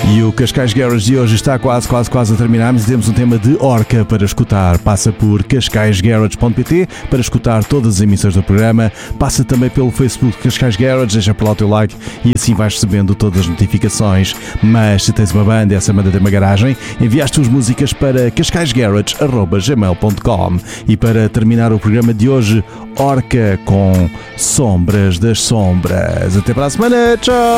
E o Cascais Garage de hoje está quase a terminar, mas temos um tema de Orca para escutar. Passa por cascaisgarage.pt para escutar todas as emissões do programa. Passa também pelo Facebook Cascais Garage, deixa por lá o teu like e assim vais recebendo todas as notificações. Mas se tens uma banda, essa banda tem uma garagem, envia as tuas músicas para cascaisgarage@gmail.com. E para terminar o programa de hoje, Orca com Sombras das Sombras. Até para a semana, tchau!